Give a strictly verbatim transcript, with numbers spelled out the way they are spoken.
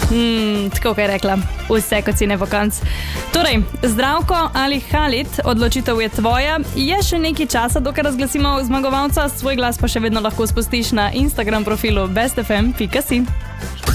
Hmm, tako kaj je rekla, vse kot si ne po konc. Torej, Zdravko ali Halid, odločitev je tvoja. Je še nekaj časa, dokaj razglasimo zmagovalca, svoj glas pa še vedno lahko spustiš na Instagram profilu best f m pika si.